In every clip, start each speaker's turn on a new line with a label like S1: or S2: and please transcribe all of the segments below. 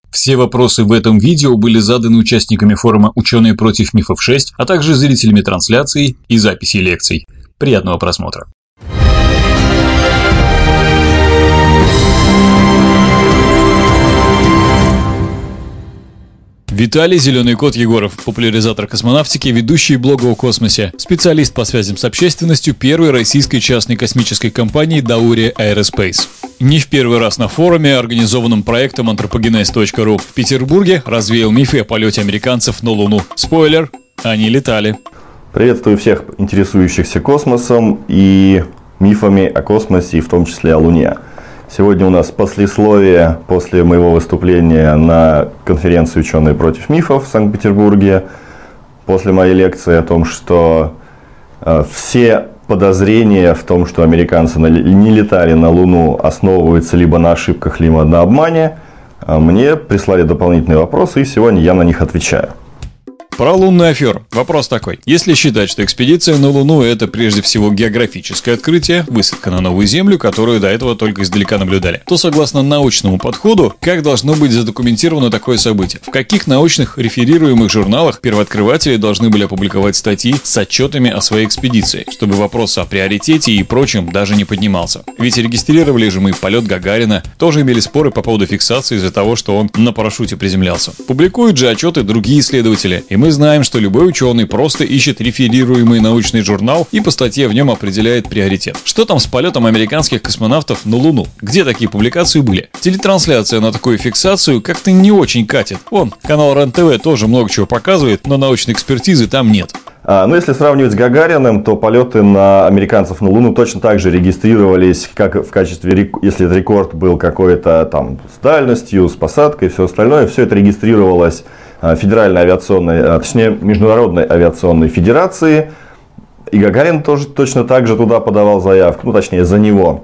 S1: Все вопросы в этом видео были заданы участниками форума «Ученые против мифов 6», а также зрителями трансляций и записей лекций. Приятного просмотра. Виталий «Зеленый кот» Егоров, популяризатор космонавтики, ведущий блога о космосе, специалист по связям с общественностью первой российской частной космической компании Dauri Aerospace. Не в первый раз на форуме, организованном проектом anthropogenes.ru в Петербурге, развеял мифы о полете американцев на Луну. Спойлер – они летали.
S2: Приветствую всех интересующихся космосом и мифами о космосе, и в том числе о Луне. Сегодня у нас послесловие после моего выступления на конференции «Ученые против мифов» в Санкт-Петербурге. После моей лекции о том, что все подозрения в том, что американцы не летали на Луну, основываются либо на ошибках, либо на обмане, мне прислали дополнительные вопросы, и сегодня я на них отвечаю.
S1: Про лунный афер. Вопрос такой. Если считать, что экспедиция на Луну – это прежде всего географическое открытие, высадка на новую Землю, которую до этого только издалека наблюдали, то согласно научному подходу, как должно быть задокументировано такое событие? В каких научных реферируемых журналах первооткрыватели должны были опубликовать статьи с отчетами о своей экспедиции, чтобы вопрос о приоритете и прочем даже не поднимался? Ведь регистрировали же мы полет Гагарина, тоже имели споры по поводу фиксации из-за того, что он на парашюте приземлялся. Публикуют же отчеты другие исследователи, и мы знаем, что любой ученый просто ищет реферируемый научный журнал и по статье в нем определяет приоритет. Что там с полетом американских космонавтов на Луну? Где такие публикации были? Телетрансляция на такую фиксацию как-то не очень катит. Вон, канал РЕН-ТВ тоже много чего показывает, но научной экспертизы там нет.
S2: Ну, если сравнивать с Гагариным, то полеты на американцев на Луну точно так же регистрировались, как в качестве, если рекорд был какой-то там с дальностью, с посадкой и все остальное, все это регистрировалось Федеральной авиационной, точнее, Международной авиационной федерации. И Гагарин тоже точно так же туда подавал заявку, ну, точнее, за него.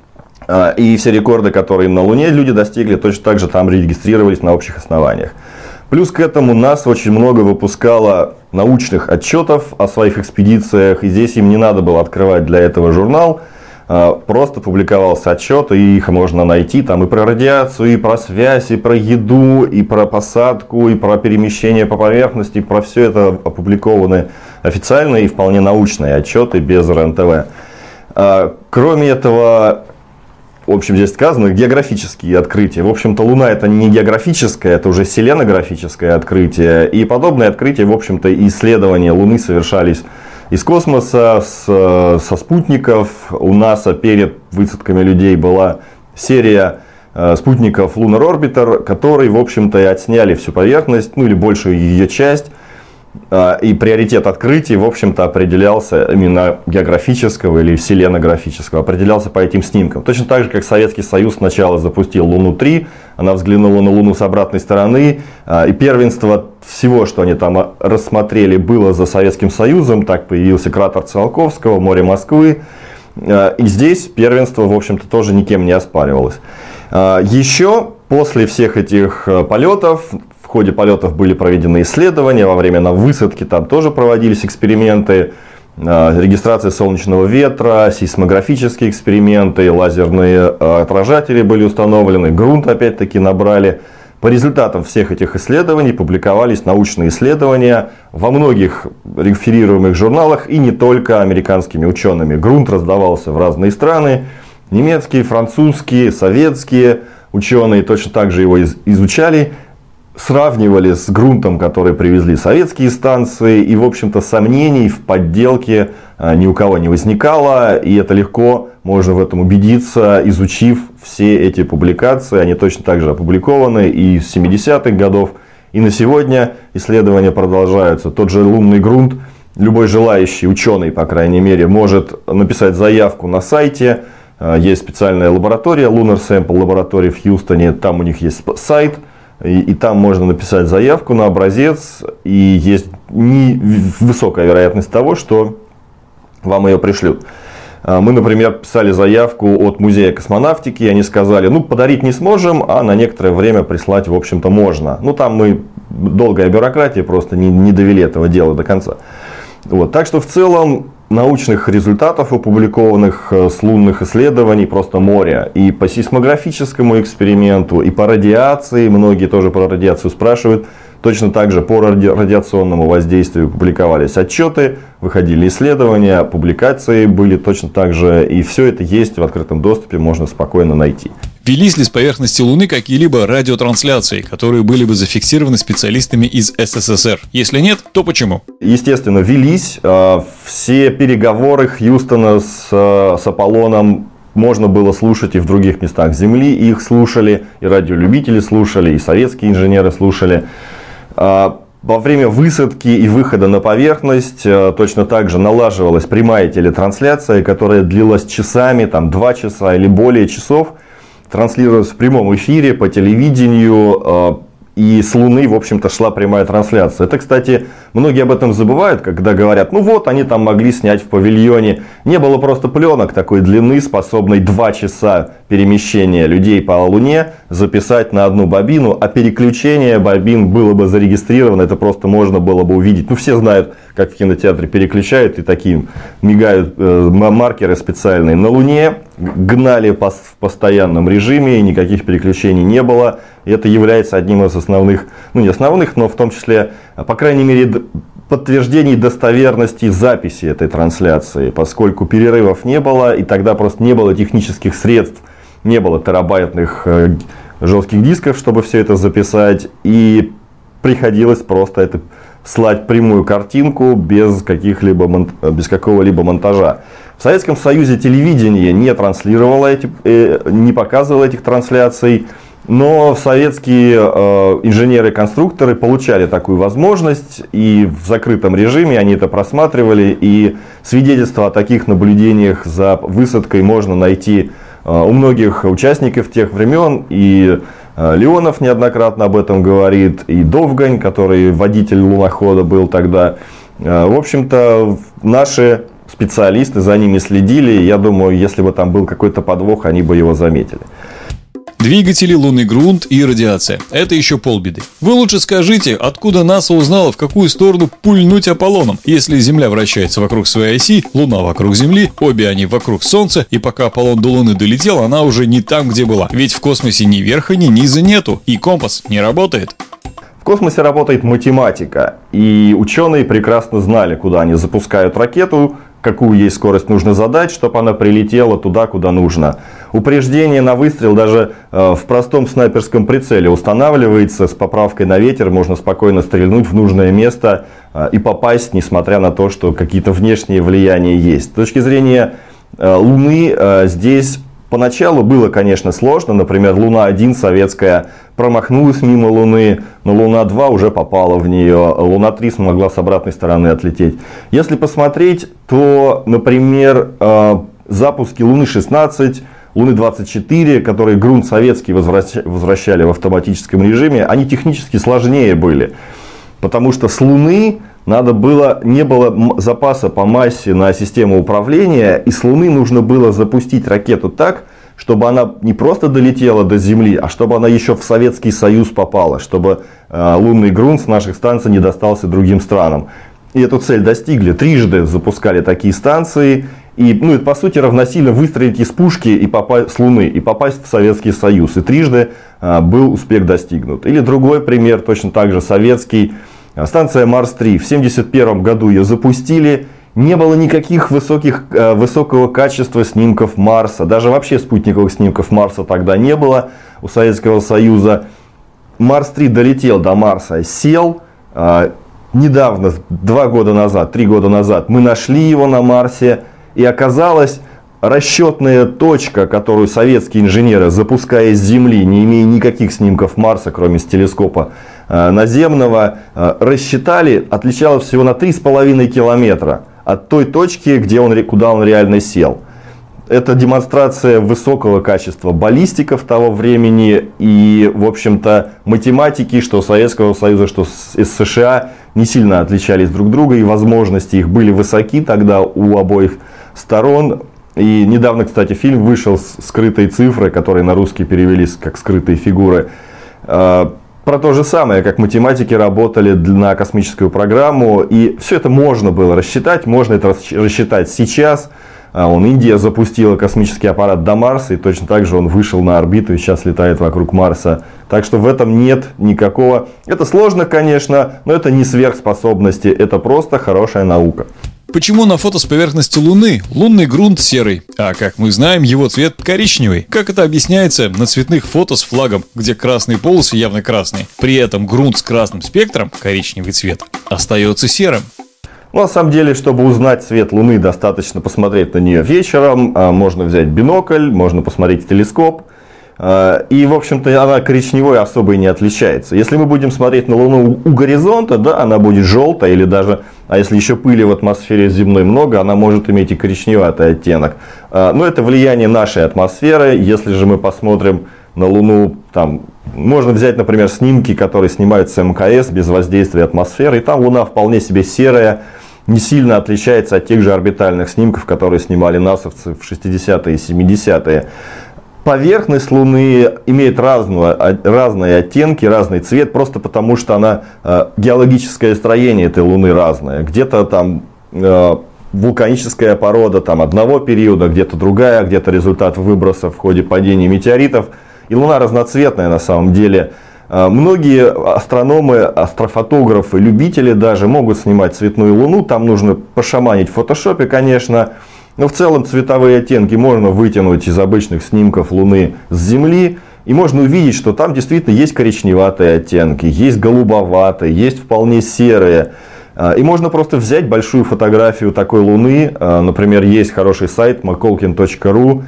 S2: И все рекорды, которые на Луне люди достигли, точно так же там регистрировались на общих основаниях. Плюс к этому НАСА очень много выпускало научных отчетов о своих экспедициях, и здесь им не надо было открывать для этого журнал. Просто публиковался отчет, и их можно найти там и про радиацию, и про связь, и про еду, и про посадку, и про перемещение по поверхности. Про все это опубликованы официальные и вполне научные отчеты без РЕН-ТВ. Кроме этого, в общем, здесь сказано географические открытия. В общем-то, Луна это не географическое, это уже селенографическое открытие. И подобные открытия, в общем-то, исследования Луны совершались из космоса, со спутников. У НАСА перед высадками людей была серия спутников Lunar Orbiter, которые, в общем-то, и отсняли всю поверхность, ну или большую ее часть. И приоритет открытий, в общем-то, определялся именно географического или вселенографического, определялся по этим снимкам. Точно так же, как Советский Союз сначала запустил Луну-3, она взглянула на Луну с обратной стороны, и первенство всего, что они там рассмотрели, было за Советским Союзом. Так появился кратер Циолковского, море Москвы, и здесь первенство, в общем-то, тоже никем не оспаривалось. Еще после всех этих полетов, в ходе полетов были проведены исследования, во время высадки там тоже проводились эксперименты, регистрация солнечного ветра, сейсмографические эксперименты, лазерные отражатели были установлены, грунт опять-таки набрали. По результатам всех этих исследований публиковались научные исследования во многих реферируемых журналах, и не только американскими учеными. Грунт раздавался в разные страны, немецкие, французские, советские ученые точно так же его изучали, сравнивали с грунтом, который привезли советские станции, и, в общем-то, сомнений в подделке ни у кого не возникало, и это легко можно в этом убедиться, изучив все эти публикации. Они точно так же опубликованы и с 70-х годов, и на сегодня исследования продолжаются. Тот же лунный грунт, любой желающий, ученый, по крайней мере, может написать заявку на сайте. Есть специальная лаборатория, Lunar Sample Laboratory в Хьюстоне, там у них есть сайт. И там можно написать заявку на образец, и есть высокая вероятность того, что вам ее пришлют. Мы, например, писали заявку от Музея космонавтики, и они сказали, ну, подарить не сможем, а на некоторое время прислать, в общем-то, можно. Ну, там мы, долгая бюрократия, просто не довели этого дела до конца. Вот. Так что, в целом, научных результатов, опубликованных с лунных исследований, просто море. И по сейсмографическому эксперименту, и по радиации, многие тоже про радиацию спрашивают, точно так же по радиационному воздействию публиковались отчеты, выходили исследования, публикации были точно так же. И все это есть в открытом доступе, можно спокойно найти.
S1: Велись ли с поверхности Луны какие-либо радиотрансляции, которые были бы зафиксированы специалистами из СССР? Если нет, то почему?
S2: Естественно, велись. Все переговоры Хьюстона с Аполлоном можно было слушать и в других местах Земли. Их слушали, и радиолюбители слушали, и советские инженеры слушали. Во время высадки и выхода на поверхность точно так же налаживалась прямая телетрансляция, которая длилась часами, 2 часа или более часов. Транслировалась в прямом эфире по телевидению, и с Луны, в общем-то, шла прямая трансляция. Это, кстати, многие об этом забывают, когда говорят, ну вот, они там могли снять в павильоне. Не было просто пленок такой длины, способной 2 часа перемещения людей по Луне записать на одну бобину, а переключение бобин было бы зарегистрировано, это просто можно было бы увидеть. Ну, все знают, как в кинотеатре переключают, и такие мигают маркеры специальные. На Луне гнали в постоянном режиме, и никаких переключений не было. И это является одним из основных, ну не основных, но в том числе, по крайней мере, подтверждений достоверности записи этой трансляции, поскольку перерывов не было, и тогда просто не было технических средств, не было терабайтных жестких дисков, чтобы все это записать, и приходилось просто это слать прямую картинку без какого-либо монтажа. В Советском Союзе телевидение не транслировало не показывало этих трансляций, но советские инженеры-конструкторы получали такую возможность, и в закрытом режиме они это просматривали, и свидетельства о таких наблюдениях за высадкой можно найти у многих участников тех времен, и Леонов неоднократно об этом говорит, и Довгань, который водитель лунохода был тогда. В общем-то, наши специалисты за ними следили. Я думаю, если бы там был какой-то подвох, они бы его заметили.
S1: Двигатели, лунный грунт и радиация – это еще полбеды. Вы лучше скажите, откуда НАСА узнала, в какую сторону пульнуть Аполлоном? Если Земля вращается вокруг своей оси, Луна вокруг Земли, обе они вокруг Солнца, и пока Аполлон до Луны долетел, она уже не там, где была. Ведь в космосе ни верха, ни низа нету, и компас не работает.
S2: В космосе работает математика, и ученые прекрасно знали, куда они запускают ракету, какую ей скорость нужно задать, чтобы она прилетела туда, куда нужно. Упреждение на выстрел даже в простом снайперском прицеле устанавливается с поправкой на ветер, можно спокойно стрельнуть в нужное место и попасть, несмотря на то, что какие-то внешние влияния есть. С точки зрения Луны здесь поначалу было, конечно, сложно. Например, Луна-1 советская промахнулась мимо Луны, но Луна-2 уже попала в нее. Луна-3 смогла с обратной стороны отлететь. Если посмотреть, то, например, запуски Луны-16, Луны-24, которые грунт советский возвращали в автоматическом режиме, они технически сложнее были. Потому что с Луны не было запаса по массе на систему управления, и с Луны нужно было запустить ракету так, чтобы она не просто долетела до Земли, а чтобы она еще в Советский Союз попала, чтобы лунный грунт с наших станций не достался другим странам. И эту цель достигли. Трижды запускали такие станции. И, это по сути равносильно выстрелить из пушки и попасть с Луны и попасть в Советский Союз. И трижды был успех достигнут. Или другой пример, точно так же советский. Станция Марс-3. В 1971 году ее запустили. Не было никаких высокого качества снимков Марса. Даже вообще спутниковых снимков Марса тогда не было у Советского Союза. Марс-3 долетел до Марса, сел. Недавно, 3 года назад, мы нашли его на Марсе. И оказалось, расчетная точка, которую советские инженеры, запуская с Земли, не имея никаких снимков Марса, кроме с телескопа наземного, рассчитали, отличалась всего на 3,5 километра от той точки, куда он реально сел. Это демонстрация высокого качества баллистиков того времени и, в общем-то, математики, что Советского Союза, что из США, не сильно отличались друг от друга, и возможности их были высоки тогда у обоих сторон. И недавно, кстати, фильм вышел «Скрытые цифры», которые на русский перевелись как «Скрытые фигуры». про то же самое, как математики работали на космическую программу, и все это можно было рассчитать, можно это рассчитать сейчас. Индия запустила космический аппарат до Марса, и точно так же он вышел на орбиту и сейчас летает вокруг Марса. Так что в этом нет никакого... Это сложно, конечно, но это не сверхспособности, это просто хорошая наука.
S1: Почему на фото с поверхности Луны лунный грунт серый, а, как мы знаем, его цвет коричневый? Как это объясняется на цветных фото с флагом, где красные полосы явно красные, при этом грунт с красным спектром, коричневый цвет, остается серым?
S2: На самом деле, чтобы узнать цвет Луны, достаточно посмотреть на нее вечером. Можно взять бинокль, можно посмотреть в телескоп. И, в общем-то, она коричневой особо и не отличается. Если мы будем смотреть на Луну у горизонта, да, она будет желтая, или даже, а если еще пыли в атмосфере земной много, она может иметь и коричневатый оттенок. Но это влияние нашей атмосферы. Если же мы посмотрим на Луну, там, можно взять, например, снимки, которые снимают с МКС без воздействия атмосферы, и там Луна вполне себе серая, не сильно отличается от тех же орбитальных снимков, которые снимали насовцы в 60-е и 70-е. Поверхность Луны имеет разные оттенки, разный цвет, просто потому что геологическое строение этой Луны разное. Где-то там вулканическая порода одного периода, где-то другая, где-то результат выброса в ходе падения метеоритов. И Луна разноцветная на самом деле. Многие астрономы, астрофотографы, любители даже могут снимать цветную Луну. Там нужно пошаманить в фотошопе, конечно. Но в целом цветовые оттенки можно вытянуть из обычных снимков Луны с Земли. И можно увидеть, что там действительно есть коричневатые оттенки, есть голубоватые, есть вполне серые. И можно просто взять большую фотографию такой Луны. Например, есть хороший сайт makolkin.ru.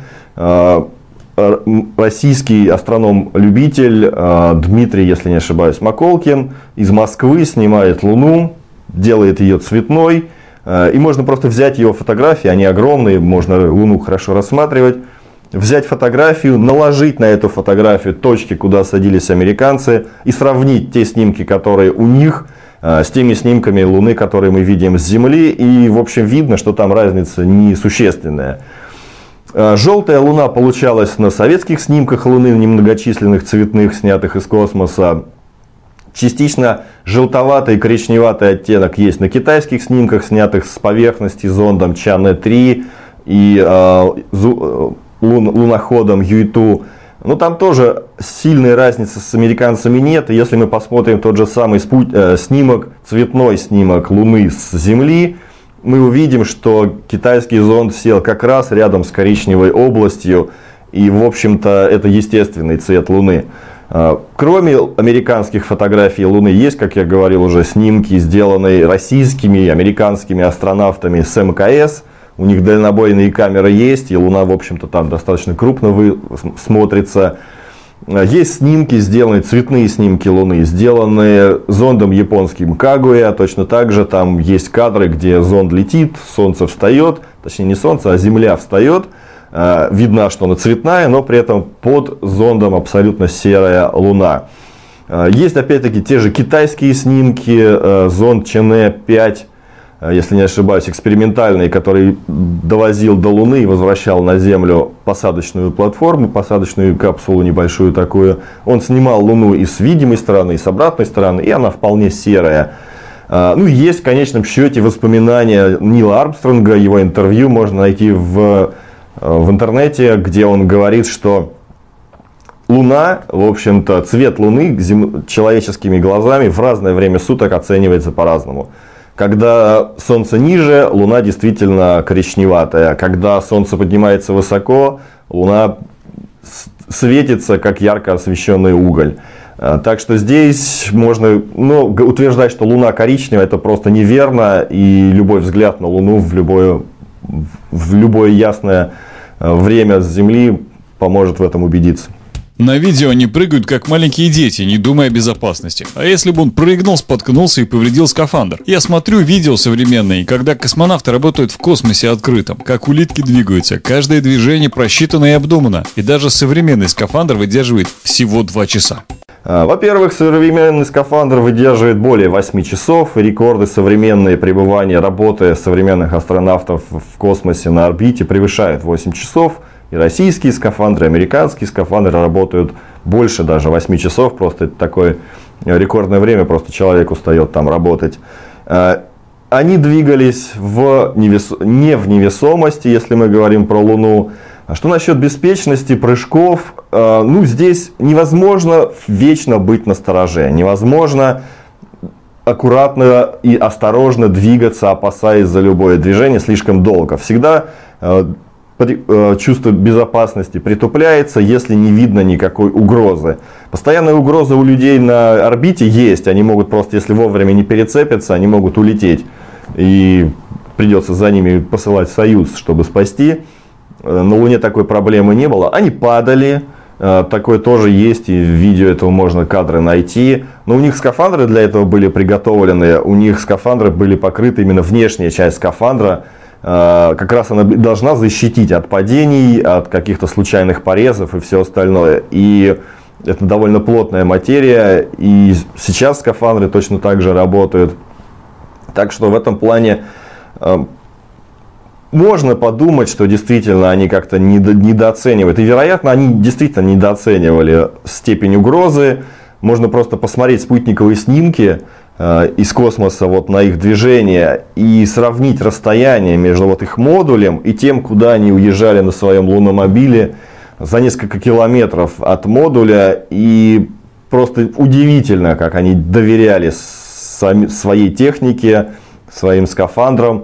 S2: Российский астроном-любитель Дмитрий, если не ошибаюсь, Маколкин из Москвы снимает Луну, делает ее цветной. И можно просто взять его фотографии, они огромные, можно Луну хорошо рассматривать. Взять фотографию, наложить на эту фотографию точки, куда садились американцы, и сравнить те снимки, которые у них, с теми снимками Луны, которые мы видим с Земли. И, в общем, видно, что там разница несущественная. Желтая Луна получалась на советских снимках Луны, немногочисленных цветных, снятых из космоса. Частично желтоватый и коричневатый оттенок есть на китайских снимках, снятых с поверхности зондом Чане-3 и луноходом Юйту. Но там тоже сильной разницы с американцами нет. И если мы посмотрим тот же самый цветной снимок Луны с Земли, мы увидим, что китайский зонд сел как раз рядом с коричневой областью. И, в общем-то, это естественный цвет Луны. Кроме американских фотографий Луны, есть, как я говорил уже, снимки, сделанные российскими и американскими астронавтами с МКС. У них дальнобойные камеры есть, и Луна, в общем-то, там достаточно крупно смотрится. Есть снимки, цветные снимки Луны, сделанные зондом японским Кагуя. Точно так же там есть кадры, где зонд летит, Солнце встает, точнее не Солнце, а Земля встает. Видно, что она цветная, но при этом под зондом абсолютно серая Луна. Есть опять-таки те же китайские снимки, зонд Чене-5, если не ошибаюсь, экспериментальный, который довозил до Луны и возвращал на Землю посадочную платформу, посадочную капсулу небольшую такую. Он снимал Луну и с видимой стороны, и с обратной стороны, и она вполне серая. Есть в конечном счете воспоминания Нила Армстронга, его интервью можно найти в интернете, где он говорит, что Луна, в общем-то, цвет Луны человеческими глазами в разное время суток оценивается по-разному. Когда Солнце ниже, Луна действительно коричневатая. Когда Солнце поднимается высоко, Луна светится, как ярко освещенный уголь. Так что здесь можно утверждать, что Луна коричневая, это просто неверно. И любой взгляд на Луну в любое ясное время с Земли поможет в этом убедиться.
S1: На видео они прыгают как маленькие дети, не думая о безопасности. А если бы он прыгнул, споткнулся и повредил скафандр? Я смотрю видео современные, когда космонавты работают в космосе открытом, как улитки двигаются, каждое движение просчитано и обдумано. И даже современный скафандр выдерживает всего 2 часа.
S2: Во-первых, современный скафандр выдерживает более 8 часов. Рекорды современные пребывания, работы современных астронавтов в космосе на орбите превышают 8 часов. И российские скафандры, и американские скафандры работают больше даже 8 часов. Просто это такой рекордное время, просто человек устает там работать. Они двигались не в невесомости, если мы говорим про Луну. А что насчет беспечности, прыжков? Ну, здесь невозможно вечно быть настороже. Невозможно аккуратно и осторожно двигаться, опасаясь за любое движение слишком долго. Всегда чувство безопасности притупляется, если не видно никакой угрозы. Постоянная угроза у людей на орбите есть. Они могут просто, если вовремя не перецепятся, они могут улететь. И придется за ними посылать Союз, чтобы спасти. На Луне такой проблемы не было. Они падали. Такое тоже есть. И в видео этого можно кадры найти. Но у них скафандры для этого были приготовлены. У них скафандры были покрыты, именно внешняя часть скафандра. Как раз она должна защитить от падений, от каких-то случайных порезов и все остальное. И это довольно плотная материя. И сейчас скафандры точно так же работают. Так что в этом плане можно подумать, что действительно они как-то недооценивают. И, вероятно, они действительно недооценивали степень угрозы. Можно просто посмотреть спутниковые снимки из космоса вот на их движение и сравнить расстояние между вот их модулем и тем, куда они уезжали на своем луномобиле за несколько километров от модуля. И просто удивительно, как они доверяли своей технике, своим скафандрам.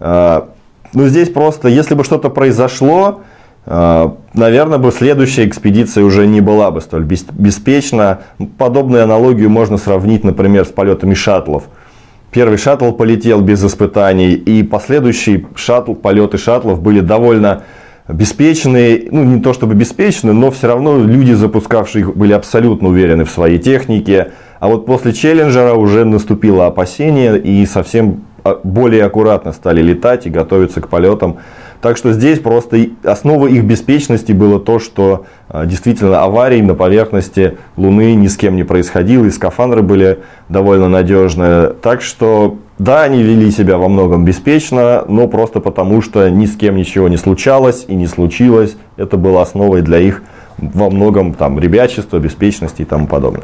S2: Но здесь просто, если бы что-то произошло, наверное, бы следующая экспедиция уже не была бы столь беспечна. Подобную аналогию можно сравнить, например, с полетами шаттлов. Первый шаттл полетел без испытаний, и последующие полеты шаттлов были довольно беспечные. Ну, не то чтобы беспечные, но все равно люди, запускавшие их, были абсолютно уверены в своей технике. А вот после Челленджера уже наступило опасение, и совсем более аккуратно стали летать и готовиться к полетам. Так что здесь просто основа их беспечности было то, что действительно аварий на поверхности Луны ни с кем не происходило, и скафандры были довольно надежные. Так что да, они вели себя во многом беспечно, но просто потому, что ни с кем ничего не случалось и не случилось. Это было основой для их во многом там ребячества, беспечности и тому подобное.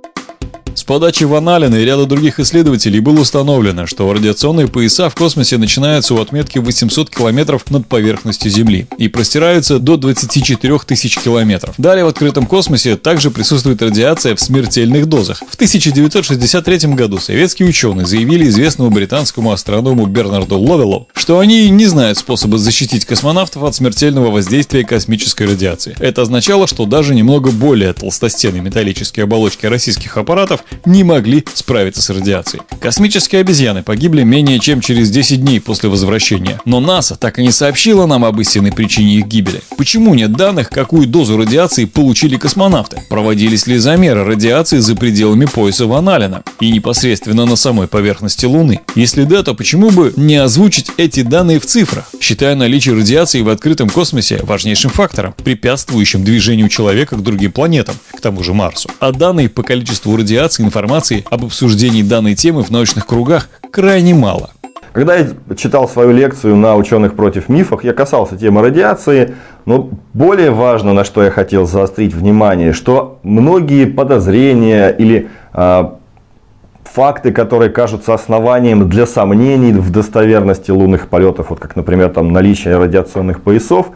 S1: С подачи Ван Аллена и ряда других исследователей было установлено, что радиационные пояса в космосе начинаются у отметки 800 километров над поверхностью Земли и простираются до 24 тысяч километров. Далее в открытом космосе также присутствует радиация в смертельных дозах. В 1963 году советские ученые заявили известному британскому астроному Бернарду Ловеллу, что они не знают способа защитить космонавтов от смертельного воздействия космической радиации. Это означало, что даже немного более толстостенные металлические оболочки российских аппаратов не могли справиться с радиацией. Космические обезьяны погибли менее чем через 10 дней после возвращения. Но НАСА так и не сообщила нам об истинной причине их гибели. Почему нет данных, какую дозу радиации получили космонавты? Проводились ли замеры радиации за пределами пояса Ван Аллена и непосредственно на самой поверхности Луны? Если да, то почему бы не озвучить эти данные в цифрах, считая наличие радиации в открытом космосе важнейшим фактором, препятствующим движению человека к другим планетам, к тому же Марсу? А данные по количеству радиации информации об обсуждении данной темы в научных кругах крайне мало.
S2: Когда я читал свою лекцию на «Ученых против мифов», я касался темы радиации, но более важно, на что я хотел заострить внимание, что многие подозрения или факты, которые кажутся основанием для сомнений в достоверности лунных полетов, вот как, например, там, наличие радиационных поясов,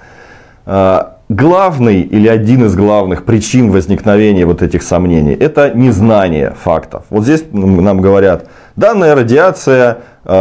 S2: главный или один из главных причин возникновения вот этих сомнений – это незнание фактов. Вот здесь нам говорят, данная радиация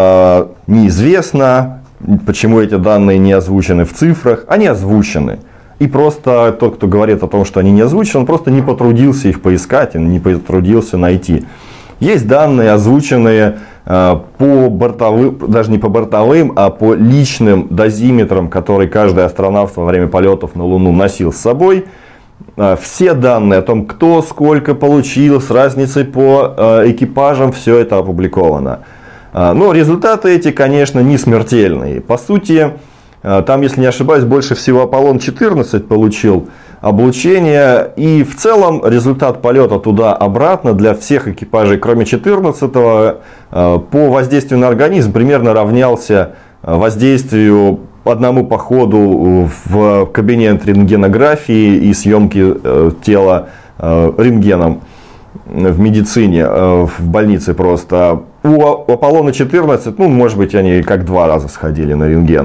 S2: неизвестна, почему эти данные не озвучены в цифрах, они озвучены. И просто тот, кто говорит о том, что они не озвучены, он просто не потрудился их поискать, не потрудился найти. Есть данные, озвученные по бортовым, даже не по бортовым, а по личным дозиметрам, которые каждый астронавт во время полетов на Луну носил с собой. Все данные о том, кто сколько получил, с разницей по экипажам, все это опубликовано. Но результаты эти, конечно, не смертельные. По сути, там, если не ошибаюсь, больше всего Аполлон-14 получил облучение. И в целом результат полета туда-обратно для всех экипажей, кроме 14-го, по воздействию на организм примерно равнялся воздействию одному походу в кабинет рентгенографии и съемки тела рентгеном. в медицине, в больнице просто. У Аполлона-14, ну, может быть, они как 2 раза сходили на рентген.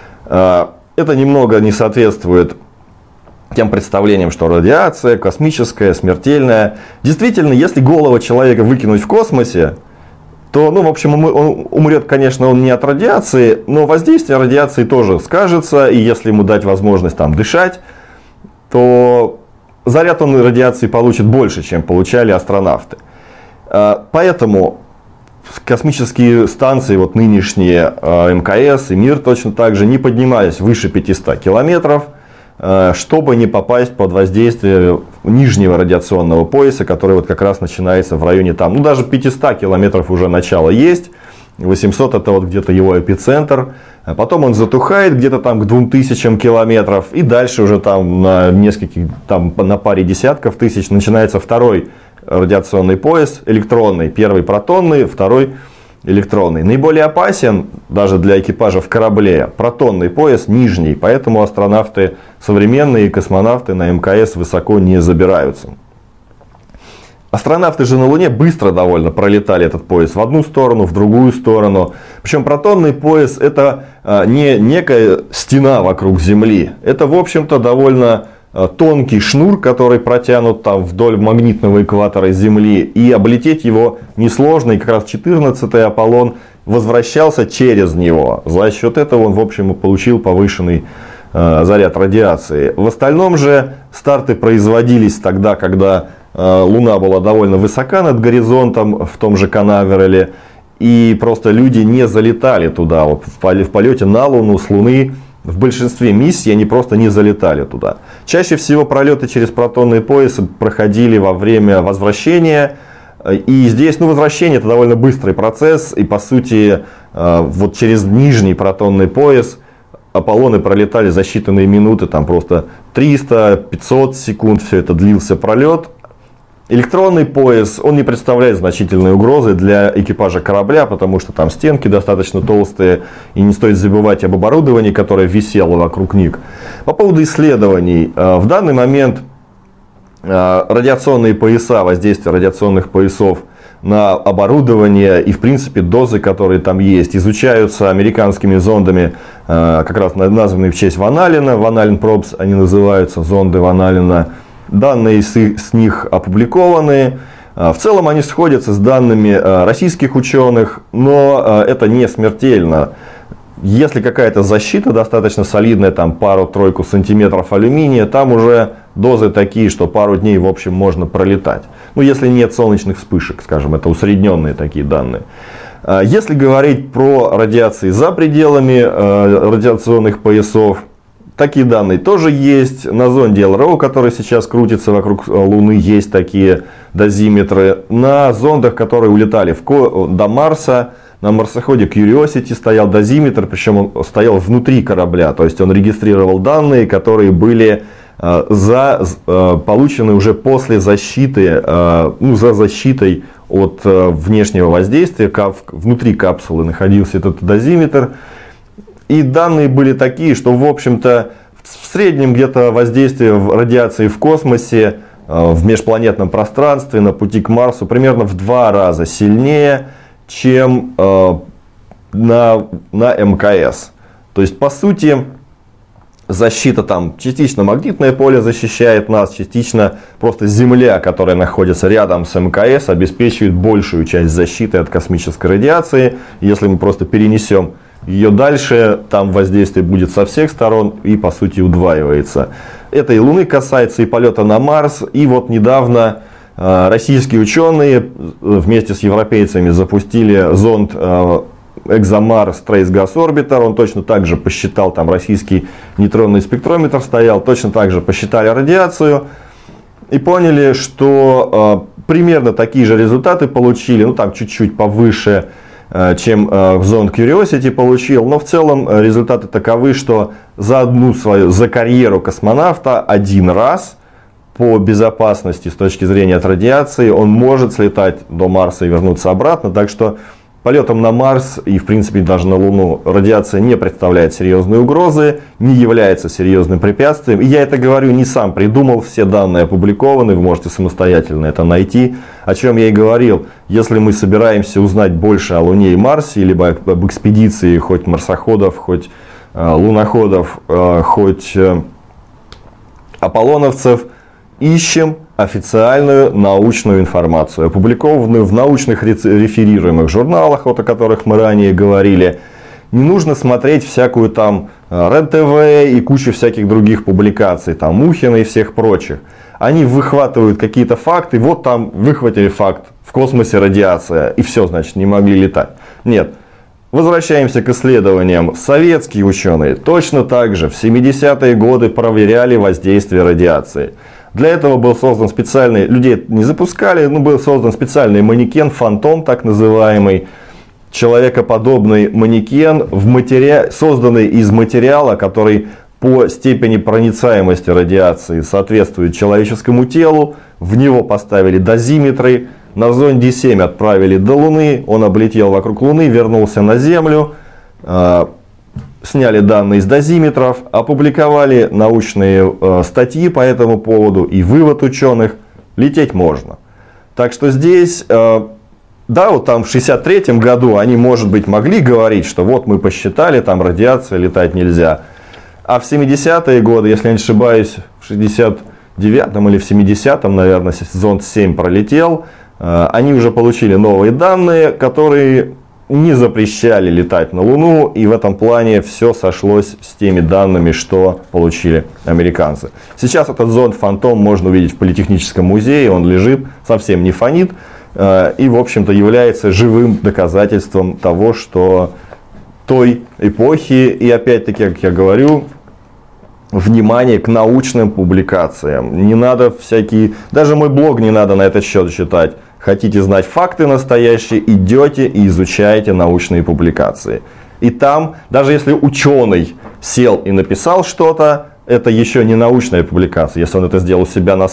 S2: Это немного не соответствует тем представлениям, что радиация космическая, смертельная. Действительно, если голову человека выкинуть в космосе, то, ну, в общем, он умрет, конечно, он не от радиации, но воздействие радиации тоже скажется, и если ему дать возможность там дышать, то заряд он радиации получит больше, чем получали астронавты. Поэтому космические станции, вот нынешние МКС и Мир, точно так же не поднимались выше 500 километров, чтобы не попасть под воздействие нижнего радиационного пояса, который вот как раз начинается в районе там, ну, даже 500 километров уже начало есть, 800 это вот где-то его эпицентр, а потом он затухает где-то там к 2000 километров, и дальше уже там на нескольких, там на паре десятков тысяч начинается второй радиационный пояс, электронный, первый протонный, второй электронный. Наиболее опасен даже для экипажа в корабле протонный пояс нижний, поэтому астронавты современные и космонавты на МКС высоко не забираются. Астронавты же на Луне быстро довольно пролетали этот пояс в одну сторону, в другую сторону. Причем протонный пояс это не некая стена вокруг Земли, это в общем-то довольно тонкий шнур, который протянут там вдоль магнитного экватора Земли, и облететь его несложно, и как раз 14-й Аполлон возвращался через него. За счет этого он, в общем, получил повышенный заряд радиации. В остальном же старты производились тогда, когда Луна была довольно высока над горизонтом, в том же Канаверале, и просто люди не залетали туда. Вот в полете на Луну с Луны в большинстве миссий они просто не залетали туда. Чаще всего пролеты через протонный пояс проходили во время возвращения. И здесь, ну, возвращение это довольно быстрый процесс. И по сути, вот через нижний протонный пояс Аполлоны пролетали за считанные минуты. Там просто 300-500 секунд все это длился пролет. Электронный пояс, он не представляет значительной угрозы для экипажа корабля, потому что там стенки достаточно толстые, и не стоит забывать об оборудовании, которое висело вокруг них. По поводу исследований, в данный момент радиационные пояса, воздействие радиационных поясов на оборудование и в принципе дозы, которые там есть, изучаются американскими зондами, как раз названные в честь Ван Аллена, Ван Аллен Пробс они называются, зонды Ван Аллена. Данные с них опубликованы. В целом они сходятся с данными российских ученых, но это не смертельно. Если какая-то защита достаточно солидная, там пару-тройку сантиметров алюминия, там уже дозы такие, что пару дней в общем можно пролетать. Ну, если нет солнечных вспышек, скажем, это усредненные такие данные. Если говорить про радиации за пределами радиационных поясов, такие данные тоже есть. На зонде ЛРО, который сейчас крутится вокруг Луны, есть такие дозиметры. На зондах, которые улетали до Марса, на марсоходе Curiosity стоял дозиметр, причем он стоял внутри корабля. То есть он регистрировал данные, которые были получены уже после защиты, ну, за защитой от внешнего воздействия. Внутри капсулы находился этот дозиметр. И данные были такие, что в общем-то в среднем где-то воздействие радиации в космосе, в межпланетном пространстве, на пути к Марсу примерно в 2 раза сильнее, чем на МКС. То есть по сути защита там частично магнитное поле защищает нас, частично просто Земля, которая находится рядом с МКС, обеспечивает большую часть защиты от космической радиации. Если мы просто перенесем ее дальше, там воздействие будет со всех сторон и по сути удваивается. Это и Луны касается, и полета на Марс. И вот недавно российские ученые вместе с европейцами запустили зонд ExoMars Trace Gas Orbiter. Он точно так же посчитал, там российский нейтронный спектрометр стоял, точно так же посчитали радиацию. И поняли, что примерно такие же результаты получили, ну там чуть-чуть повыше, чем зонд Curiosity получил. Но в целом результаты таковы, что за карьеру космонавта один раз по безопасности с точки зрения от радиации он может слетать до Марса и вернуться обратно. Так что полетам на Марс и, в принципе, даже на Луну радиация не представляет серьезной угрозы, не является серьезным препятствием. И я это говорю, не сам придумал, все данные опубликованы, вы можете самостоятельно это найти. О чем я и говорил, если мы собираемся узнать больше о Луне и Марсе, либо об экспедиции хоть марсоходов, хоть луноходов, хоть аполлоновцев, ищем официальную научную информацию, опубликованную в научных реферируемых журналах, вот о которых мы ранее говорили. Не нужно смотреть всякую там РЕН-ТВ и кучу всяких других публикаций, там Мухина и всех прочих. Они выхватывают какие-то факты, вот там выхватили факт, в космосе радиация, и все, значит, не могли летать. Нет. Возвращаемся к исследованиям. Советские ученые точно так же в 70-е годы проверяли воздействие радиации. Для этого был создан специальный, людей не запускали, но был создан специальный манекен, фантом так называемый, человекоподобный манекен, созданный из материала, который по степени проницаемости радиации соответствует человеческому телу. В него поставили дозиметры. На зонде 7 отправили до Луны, он облетел вокруг Луны, вернулся на Землю, сняли данные с дозиметров, опубликовали научные статьи по этому поводу и вывод ученых: лететь можно. Так что здесь, да, вот там в 63-м году они, может быть, могли говорить, что вот мы посчитали, там радиация, летать нельзя. А в 70-е годы, если я не ошибаюсь, в 69-м или в 70-м, наверное, зонд 7 пролетел, они уже получили новые данные, которые не запрещали летать на Луну, и в этом плане все сошлось с теми данными, что получили американцы. Сейчас этот зонд Фантом можно увидеть в Политехническом музее, он лежит, совсем не фонит, и, в общем-то, является живым доказательством того, что той эпохи, и опять-таки, как я говорю, внимание к научным публикациям. Не надо всякие, даже мой блог не надо на этот счет читать. Хотите знать факты настоящие, идете и изучаете научные публикации. И там, даже если ученый сел и написал что-то, это еще не научная публикация. Если он это сделал у себя на